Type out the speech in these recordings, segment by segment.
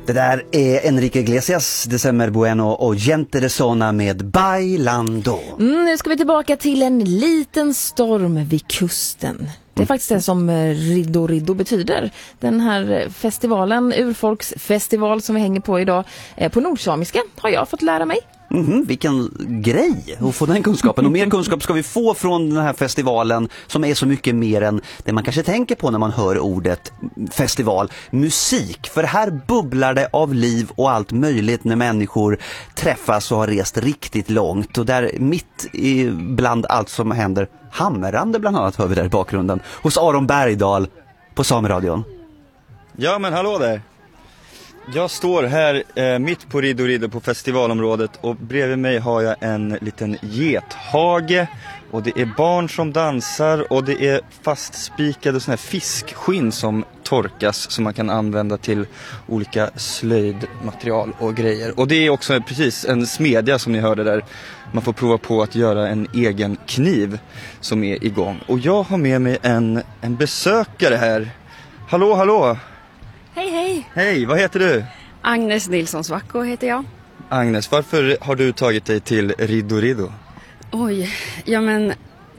Det där är Enrique Iglesias, December Bueno och Gente de Zona med Bailando. Nu ska vi tillbaka till en liten storm vid kusten. Det är faktiskt det som Riddo betyder. Den här festivalen, urfolksfestival som vi hänger på idag, på nordsamiska har jag fått lära mig. Vilken grej att få den kunskapen. Och mer kunskap ska vi få från den här festivalen som är så mycket mer än det man kanske tänker på när man hör ordet festival. Musik, för här bubblar det av liv och allt möjligt när människor träffas och har rest riktigt långt. Och där mitt bland allt som händer, hamrande bland annat hör vi där i bakgrunden, hos Aron Bergdahl på Sameradion. Ja, men hallå där. Jag står här mitt på Riddo på festivalområdet och bredvid mig har jag en liten gethage och det är barn som dansar och det är fastspikade såna här fiskskinn som torkas som man kan använda till olika slöjdmaterial och grejer. Och det är också precis en smedja som ni hörde där. Man får prova på att göra en egen kniv som är igång. Och jag har med mig en besökare här. Hallå! Hej! Hej, vad heter du? Agnes Nilsson Svacko heter jag. Agnes, varför har du tagit dig till Riddo? Oj, ja men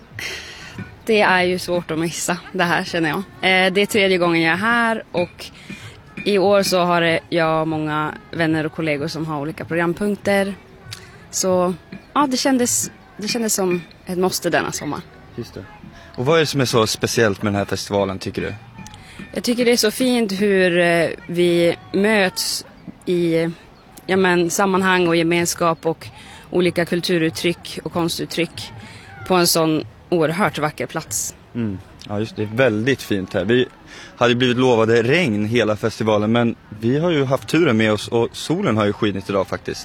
det är ju svårt att missa det här känner jag. Det är 3:e gången jag är här och i år så har jag många vänner och kollegor som har olika programpunkter. Så ja, det kändes som ett måste denna sommar. Just det. Och vad är det som är så speciellt med den här festivalen tycker du? Jag tycker det är så fint hur vi möts i sammanhang och gemenskap och olika kulturuttryck och konstuttryck på en sån oerhört vacker plats. Ja just det, väldigt fint här. Vi hade blivit lovade regn hela festivalen men vi har ju haft turen med oss och solen har ju skinit idag faktiskt.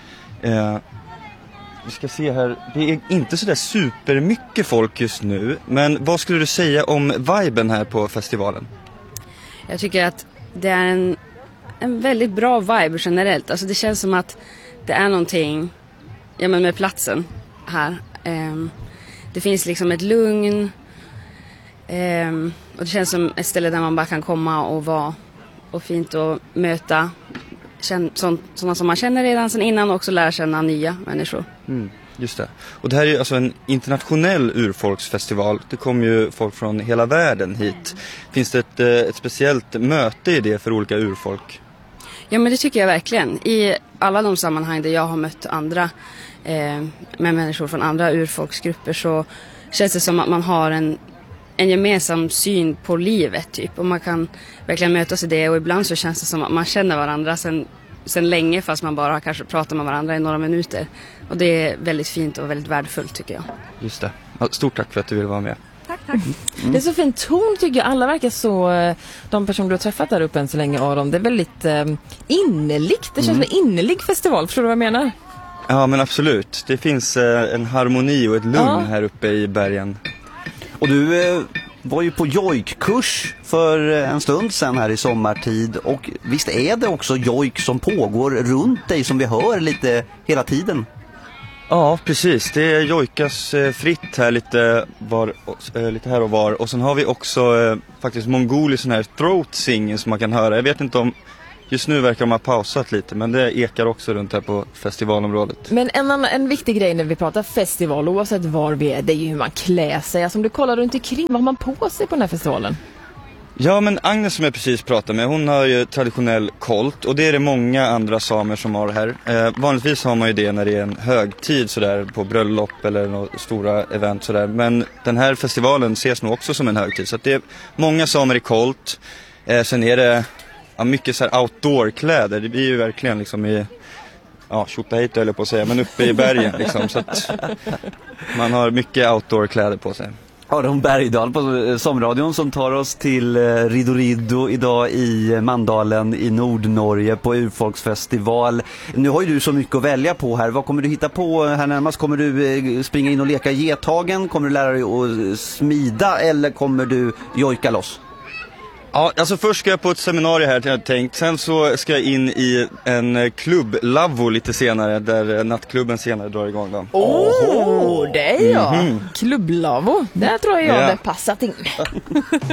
Vi ska se här, det är inte så där supermycket folk just nu, men vad skulle du säga om viben här på festivalen? Jag tycker att det är en väldigt bra vibe generellt. Alltså det känns som att det är någonting med platsen här. Det finns liksom ett lugn och det känns som ett ställe där man bara kan komma och vara och fint att möta sådana som man känner redan sedan innan och också lära känna nya människor. Just det. Och det här är ju alltså en internationell urfolksfestival. Det kommer ju folk från hela världen hit. Finns det ett speciellt möte i det för olika urfolk? Ja men det tycker jag verkligen. I alla de sammanhang där jag har mött andra med människor från andra urfolksgrupper så känns det som att man har en gemensam syn på livet typ. Och man kan verkligen mötas i det och ibland så känns det som att man känner varandra sen länge fast man bara kanske pratar med varandra i några minuter. Och det är väldigt fint och väldigt värdefullt tycker jag. Just det. Ja, stort tack för att du ville vara med. Tack. Det är så fin ton tycker jag. Alla verkar så, de personer du har träffat där uppe än så länge Aron, det är väldigt innerligt. Det känns som en innerlig festival, förstår du vad jag menar? Ja men absolut. Det finns en harmoni och ett lugn här uppe i bergen. Och du var ju på jojkkurs för en stund sedan här i sommartid. Och visst är det också jojk som pågår runt dig som vi hör lite hela tiden? Ja, precis. Det jojkas fritt här lite här och var. Och sen har vi också faktiskt mongolisk sån här throat singing som man kan höra. Jag vet inte om... Just nu verkar de ha pausat lite, men det ekar också runt här på festivalområdet. Men en viktig grej när vi pratar festival, oavsett var vi är, det är ju hur man klär sig. Alltså om du kollar runt omkring, vad har man på sig på den här festivalen? Ja, men Agnes som jag precis pratade med, hon har ju traditionell kolt och det är det många andra samer som har här. Vanligtvis har man ju det när det är en högtid sådär på bröllop eller några stora event sådär. Men den här festivalen ses nog också som en högtid så att det är många samer i kolt. Sen är det mycket så här outdoor-kläder. Det blir ju verkligen liksom i tjotahejt höll jag på att säga, men uppe i bergen liksom, så att man har mycket outdoor-kläder på sig. Aron Bergdahl på Sameradion som tar oss till Riddo idag i Mandalen i Nordnorge på urfolksfestival. Nu har ju du så mycket att välja på här. Vad kommer du hitta på här närmast? Kommer du springa in och leka gethagen? Kommer du lära dig att smida eller kommer du jojka loss? Ja, alltså först ska jag på ett seminarium här, jag tänkt. Sen så ska jag in i en klubb, Lavvo, lite senare, där nattklubben senare drar igång då. Det är jag. Klubb Lavvo, där tror jag det passat in.